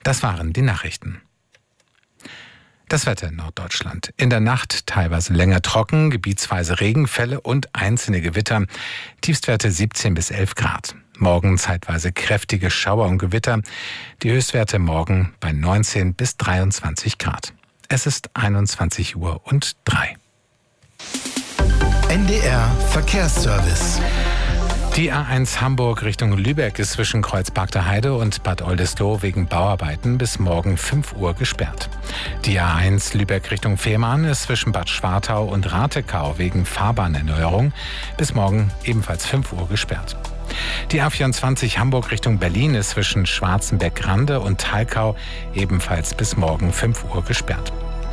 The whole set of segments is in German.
Das waren die Nachrichten. Das Wetter in Norddeutschland. In der Nacht teilweise länger trocken, gebietsweise Regenfälle und einzelne Gewitter. Tiefstwerte 17 bis 11 Grad. Morgen zeitweise kräftige Schauer und Gewitter. Die Höchstwerte morgen bei 19 bis 23 Grad. Es ist 21:03 Uhr. NDR Verkehrsservice. Die A1 Hamburg Richtung Lübeck ist zwischen Kreuzberg der Heide und Bad Oldesloe wegen Bauarbeiten bis morgen 5 Uhr gesperrt. Die A1 Lübeck Richtung Fehmarn ist zwischen Bad Schwartau und Ratekau wegen Fahrbahnerneuerung bis morgen ebenfalls 5 Uhr gesperrt. Die A24 Hamburg Richtung Berlin ist zwischen Schwarzenberg-Grande und Thalkau ebenfalls bis morgen 5 Uhr gesperrt.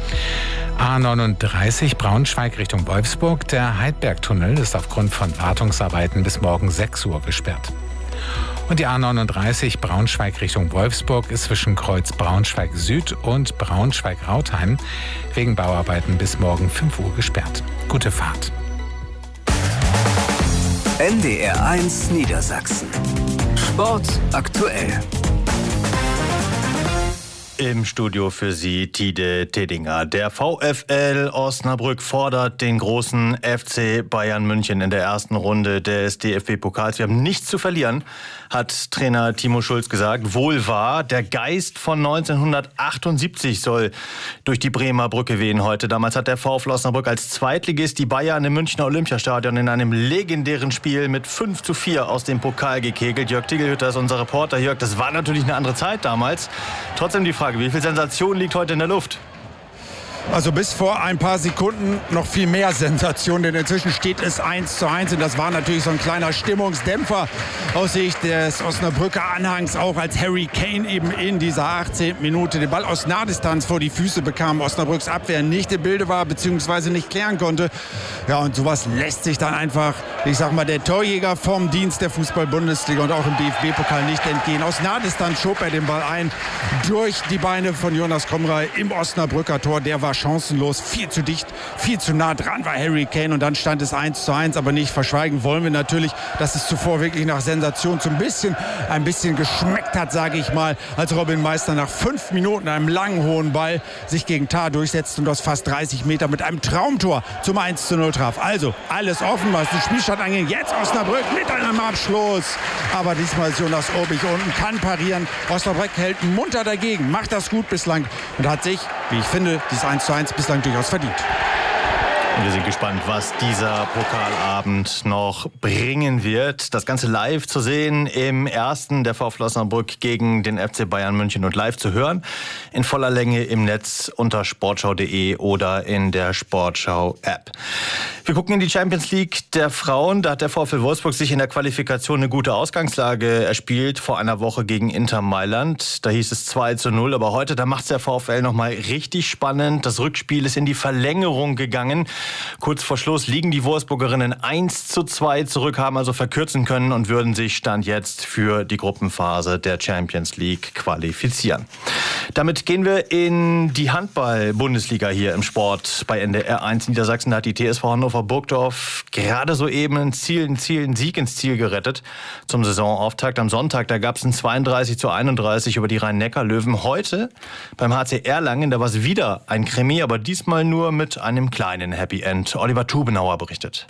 A39 Braunschweig Richtung Wolfsburg. Der Heidbergtunnel ist aufgrund von Wartungsarbeiten bis morgen 6 Uhr gesperrt. Und die A39 Braunschweig Richtung Wolfsburg ist zwischen Kreuz Braunschweig Süd und Braunschweig-Rautheim wegen Bauarbeiten bis morgen 5 Uhr gesperrt. Gute Fahrt. NDR1 Niedersachsen. Sport aktuell. Im Studio für Sie Tide Tedinger. Der VfL Osnabrück fordert den großen FC Bayern München in der ersten Runde des DFB-Pokals. Wir haben nichts zu verlieren, hat Trainer Timo Schulz gesagt. Wohl wahr, der Geist von 1978 soll durch die Bremer Brücke wehen heute. Damals hat der VfL Osnabrück als Zweitligist die Bayern im Münchner Olympiastadion in einem legendären Spiel mit 5:4 aus dem Pokal gekegelt. Jörg Tiegelhütter ist unser Reporter. Jörg, das war natürlich eine andere Zeit damals. Trotzdem die Frage, wie viel Sensation liegt heute in der Luft? Also bis vor ein paar Sekunden noch viel mehr Sensation, denn inzwischen steht es 1:1 und das war natürlich so ein kleiner Stimmungsdämpfer aus Sicht des Osnabrücker Anhangs, auch als Harry Kane eben in dieser 18. Minute den Ball aus Nahdistanz vor die Füße bekam, Osnabrücks Abwehr nicht im Bilde war bzw. nicht klären konnte. Ja, und sowas lässt sich dann einfach, ich sag mal, der Torjäger vom Dienst der Fußball-Bundesliga und auch im DFB-Pokal nicht entgehen. Aus Nahdistanz schob er den Ball ein durch die Beine von Jonas Komrei im Osnabrücker Tor. Der war chancenlos, viel zu dicht, viel zu nah dran war Harry Kane und dann stand es 1:1, aber nicht verschweigen wollen wir natürlich, dass es zuvor wirklich nach Sensation ein bisschen geschmeckt hat, sage ich mal, als Robin Meister nach 5 Minuten einem langen hohen Ball sich gegen Tah durchsetzt und aus fast 30 Meter mit einem Traumtor zum 1:0 traf. Also alles offen, was den Spielstand angeht. Jetzt Osnabrück mit einem Abschluss, aber diesmal ist Jonas Obig unten, kann parieren. Osnabrück hält munter dagegen, macht das gut bislang und hat sich, wie ich finde, dieses 1:1 bislang durchaus verdient. Wir sind gespannt, was dieser Pokalabend noch bringen wird. Das Ganze live zu sehen im ersten der VfL Osnabrück gegen den FC Bayern München und live zu hören in voller Länge im Netz unter sportschau.de oder in der Sportschau-App. Wir gucken in die Champions League der Frauen. Da hat der VfL Wolfsburg sich in der Qualifikation eine gute Ausgangslage erspielt vor einer Woche gegen Inter Mailand. Da hieß es 2:0, aber heute, da macht es der VfL nochmal richtig spannend. Das Rückspiel ist in die Verlängerung gegangen. Kurz vor Schluss liegen die Wolfsburgerinnen 1:2 zurück, haben also verkürzen können und würden sich Stand jetzt für die Gruppenphase der Champions League qualifizieren. Damit gehen wir in die Handball-Bundesliga hier im Sport bei NDR1 Niedersachsen. Da hat die TSV Hannover Burgdorf gerade soeben einen Sieg ins Ziel gerettet zum Saisonauftakt. Am Sonntag, da gab es ein 32:31 über die Rhein-Neckar-Löwen. Heute beim HC Erlangen, da war es wieder ein Krimi, aber diesmal nur mit einem kleinen Happy End. Oliver Tubenauer berichtet.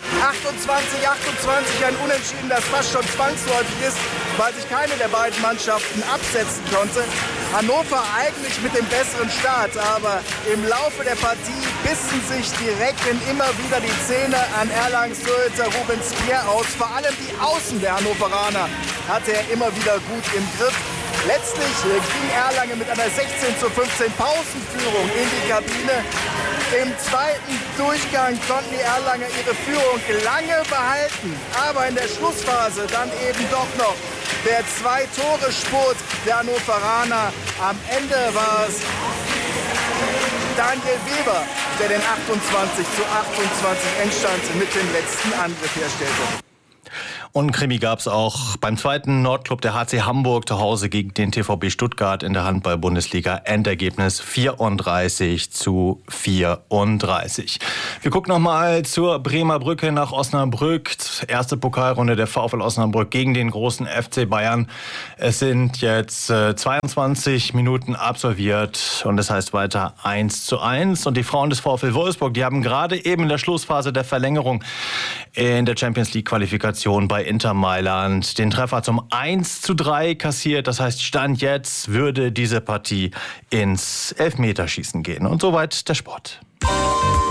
28:28, ein Unentschieden, das fast schon zwangsläufig ist, weil sich keine der beiden Mannschaften absetzen konnte. Hannover eigentlich mit dem besseren Start, aber im Laufe der Partie bissen sich die Recken immer wieder die Zähne an Erlangens Torhüter Ruben Spier aus. Vor allem die Außen der Hannoveraner hatte er immer wieder gut im Griff. Letztlich ging Erlangen mit einer 16:15 Pausenführung in die Kabine. Im zweiten Durchgang konnten die Erlanger ihre Führung lange behalten, aber in der Schlussphase dann eben doch noch der 2-Tore-Spurt der Hannoveraner. Am Ende war es Daniel Weber, der den 28:28 Endstand mit dem letzten Angriff herstellte. Und Krimi gab es auch beim zweiten Nordclub, der HC Hamburg, zu Hause gegen den TVB Stuttgart in der Handball-Bundesliga. Endergebnis 34:34. Wir gucken nochmal zur Bremer Brücke nach Osnabrück. Erste Pokalrunde der VfL Osnabrück gegen den großen FC Bayern. Es sind jetzt 22 Minuten absolviert und es heißt weiter 1:1. Und die Frauen des VfL Wolfsburg, die haben gerade eben in der Schlussphase der Verlängerung in der Champions League Qualifikation bei Inter Mailand den Treffer zum 1:3 kassiert. Das heißt, Stand jetzt würde diese Partie ins Elfmeterschießen gehen. Und soweit der Sport.